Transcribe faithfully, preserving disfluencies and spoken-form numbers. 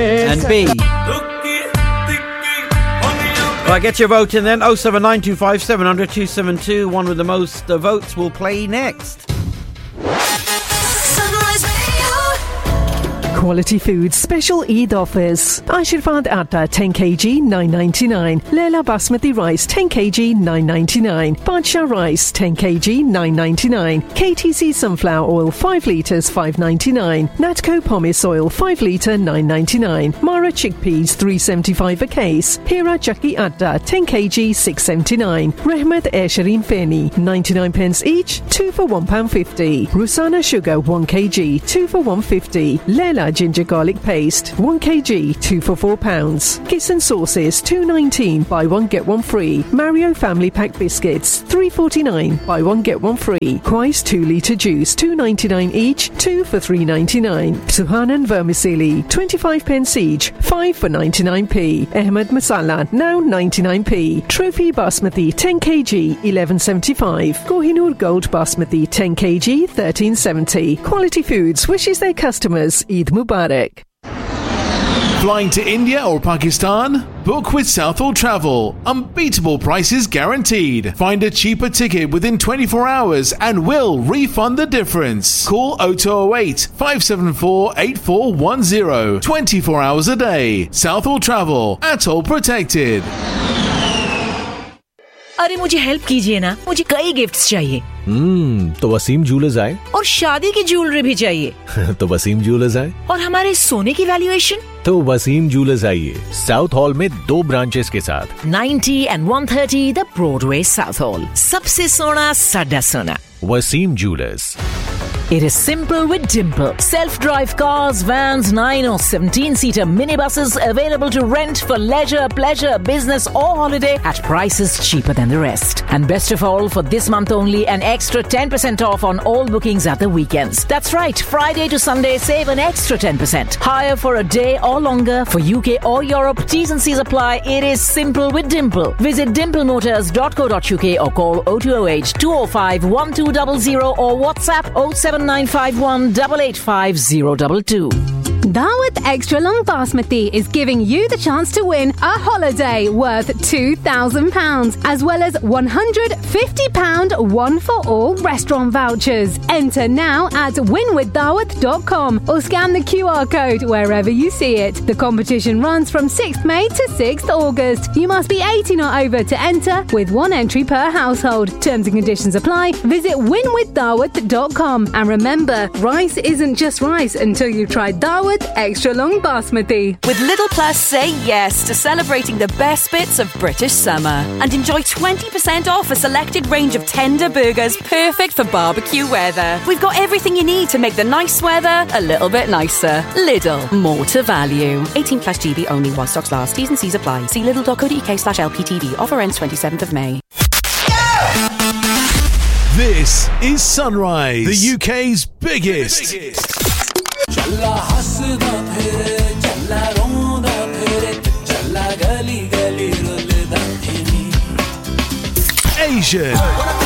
and B. Right, get your vote in then. oh seven nine two five seven zero zero two seven two. One with the most uh, votes will play next. Quality Foods special Eid offers. Ashirvad Atta ten kilograms nine ninety-nine. Leela Basmati Rice ten kilograms nine ninety-nine. Badshah Rice ten kilograms nine ninety-nine. K T C Sunflower Oil five litres five ninety-nine. Natco Pomace Oil five litre nine ninety-nine. Mara Chickpeas three seventy-five a case. Hira Jackie Atta ten kilograms six seventy-nine. Rehmat Eshareen Feni ninety-nine pence each, two for one pound fifty. Rusana Sugar one kilogram two for one fifty. Leela Ginger Garlic Paste one kilogram two for four pounds. Kissan Sauces two nineteen, buy one get one free. Mario Family Pack Biscuits three forty-nine, buy one get one free. Quais two litre Juice two ninety-nine each, two for three ninety-nine. Suhanan Vermicelli twenty-five pence each, five for ninety-nine p. Ahmed Masala now ninety-nine p. Trophy Basmati ten kilograms eleven seventy-five. Kohinoor Gold Basmati ten kilograms thirteen seventy. Quality Foods wishes their customers Eid Mubarak. Flying to India or Pakistan? Book with Southall Travel. Unbeatable prices guaranteed. Find a cheaper ticket within twenty-four hours and we'll refund the difference. Call oh two oh eight, five seven four, eight four one zero. twenty-four hours a day. Southall Travel. Atoll protected. अरे मुझे help कीजिए ना, मुझे कई gifts चाहिए। हम्म तो Wasim jewellers आए और शादी की ज्वेलरी भी चाहिए। तो वसीम ज्वेलर्स आए और हमारे सोने की वैल्यूएशन तो वसीम ज्वेलर्स आइए साउथ हॉल में दो ब्रांचेस के साथ ninety and one thirty the Broadway south hall. सबसे सोना साडा सोना। Wasim jewellers. It is simple with Dimple. Self-drive cars, vans, nine or seventeen-seater minibuses available to rent for leisure, pleasure, business or holiday at prices cheaper than the rest. And best of all, for this month only, an extra ten percent off on all bookings at the weekends. That's right, Friday to Sunday, save an extra ten percent. Hire for a day or longer for U K or Europe. T's and C's apply. It is simple with Dimple. Visit dimple motors dot co dot uk or call oh two oh eight, two oh five, one two zero zero or WhatsApp oh seven nine five one eight eight five zero two two. Daawat Extra Long Basmati is giving you the chance to win a holiday worth two thousand pounds as well as one hundred fifty pounds one for all restaurant vouchers. Enter now at win with daawat dot com or scan the Q R code wherever you see it. The competition runs from sixth May to sixth August. You must be eighteen or over to enter with one entry per household. Terms and conditions apply. Visit win with daawat dot com. And remember, rice isn't just rice until you've tried Daawat Extra Long Basmati. With Lidl Plus, say yes to celebrating the best bits of British summer and enjoy twenty percent off a selected range of tender burgers perfect for barbecue weather. We've got everything you need to make the nice weather a little bit nicer. Lidl, more to value. eighteen plus G B only while stocks last. T's and C's apply. See lidl dot co dot uk slash L P T V. Offer ends twenty-seventh of May. This is Sunrise, the U K's biggest. biggest. Asian